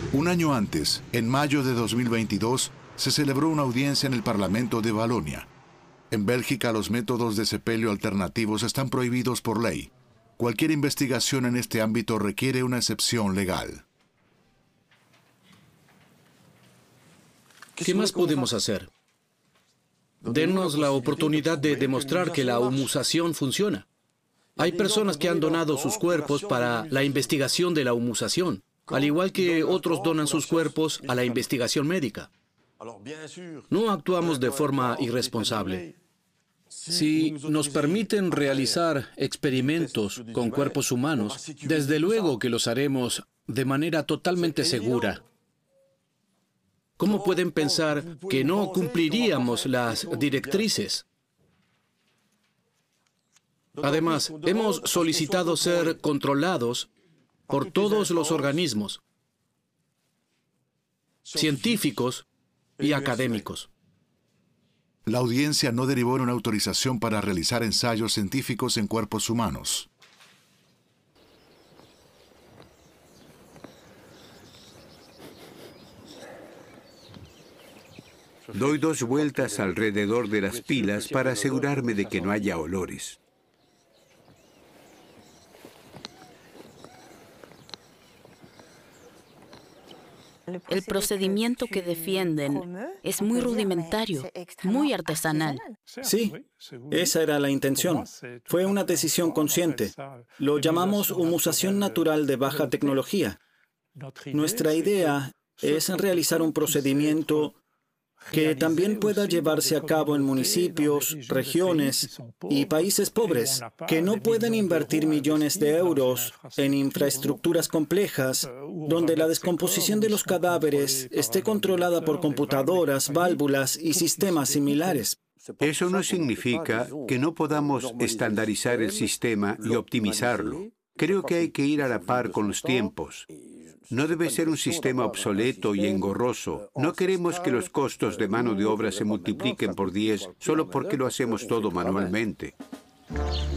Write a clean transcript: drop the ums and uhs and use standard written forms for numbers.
Un año antes, en mayo de 2022, se celebró una audiencia en el Parlamento de Valonia. En Bélgica, los métodos de sepelio alternativos están prohibidos por ley. Cualquier investigación en este ámbito requiere una excepción legal. ¿Qué más podemos hacer? Denos la oportunidad de demostrar que la humusación funciona. Hay personas que han donado sus cuerpos para la investigación de la humusación, al igual que otros donan sus cuerpos a la investigación médica. No actuamos de forma irresponsable. Si nos permiten realizar experimentos con cuerpos humanos, desde luego que los haremos de manera totalmente segura. ¿Cómo pueden pensar que no cumpliríamos las directrices? Además, hemos solicitado ser controlados por todos los organismos, científicos y académicos. La audiencia no derivó en una autorización para realizar ensayos científicos en cuerpos humanos. Doy 2 vueltas alrededor de las pilas para asegurarme de que no haya olores. El procedimiento que defienden es muy rudimentario, muy artesanal. Sí, esa era la intención. Fue una decisión consciente. Lo llamamos humusación natural de baja tecnología. Nuestra idea es realizar un procedimiento que también pueda llevarse a cabo en municipios, regiones y países pobres que no pueden invertir millones de euros en infraestructuras complejas donde la descomposición de los cadáveres esté controlada por computadoras, válvulas y sistemas similares. Eso no significa que no podamos estandarizar el sistema y optimizarlo. Creo que hay que ir a la par con los tiempos. No debe ser un sistema obsoleto y engorroso. No queremos que los costos de mano de obra se multipliquen por 10 solo porque lo hacemos todo manualmente.